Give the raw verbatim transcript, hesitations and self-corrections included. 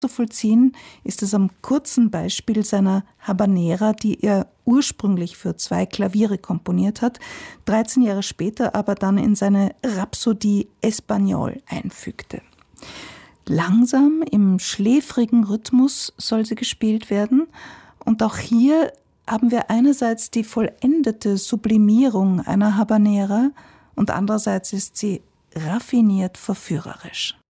nachzuvollziehen ist es am kurzen Beispiel seiner Habanera, die er ursprünglich für zwei Klaviere komponiert hat, dreizehn Jahre später aber dann in seine Rhapsodie Espagnole einfügte. Langsam, im schläfrigen Rhythmus soll sie gespielt werden, und auch hier haben wir einerseits die vollendete Sublimierung einer Habanera und andererseits ist sie raffiniert verführerisch.